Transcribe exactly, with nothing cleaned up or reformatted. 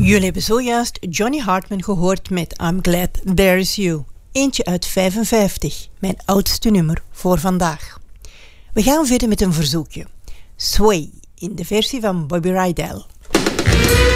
Jullie hebben zojuist Johnny Hartman gehoord met I'm Glad There's You. Eentje uit vijfenvijftig, mijn oudste nummer voor vandaag. We gaan verder met een verzoekje. Sway, in de versie van Bobby Rydell.